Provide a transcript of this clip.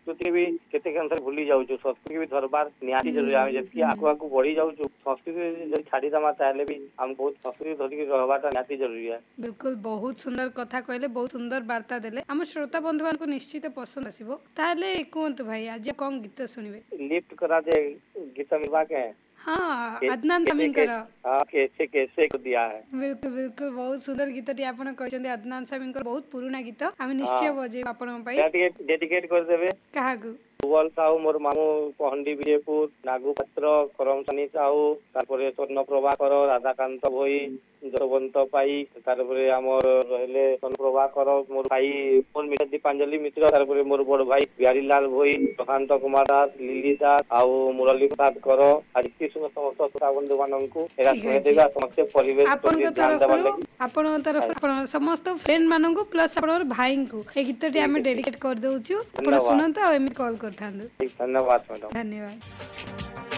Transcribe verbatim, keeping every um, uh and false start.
संस्कृति भी केते अंतर भूली जाऊँ संस्कृति भी धरबार निहाती जरूरी आम जबकि आगु आगु बढ़ी जाऊँ संस्कृति जब छाड़ी दमा ताले भी हम बहुत संस्कृति धरिक रहबाटा निहाती जरूरी है। बिल्कुल बहुत सुंदर कथा कहले बहुत सुंदर वार्ता देले आम श्रोता बंधु मान निश्चित पसंद आसीबो ताले कहतु भाई आज कौन गीत सुनिबे लिफ्ट करा जे गीत मिलवा के हाँ अदनान सामींकर हाँ कैसे कैसे को दिया है बिल्कुल बिल्कुल बहुत सुंदर गीतटी आपण कहछन्ते अदनान सामींकर बहुत पुराना गीत हम निश्चय बजे आपण पई डेडिकेट कर देबे काहाकू सुबल साहू मोर मामू पहंडी विजयपुर नागू पात्र करमसानी साहू तारपरे स्वर्ण प्रभाकर राधाकांत भोई जयवंत पाई तारपरे हमर रहले स्वर्ण प्रभाकर मोर भाई मोर मित्र दीपांजलि मित्र तारपरे मोर बड़ भाई बिहारी लाल भोई प्रशांत कुमार दास लिली दास आउ मुरली प्रसाद कर आदित्य समस्त श्रोता बंधु माननकु एरा सुने देबा समस्त परिवेश आपन को तरफ आपन तरफ आपन समस्त फ्रेंड माननकु प्लस आपन भाई को ए गीतटी हम डेडिकेट कर दउछु आपन सुनंत आ एमि कॉल करथांदु धन्यवाद मैडम धन्यवाद।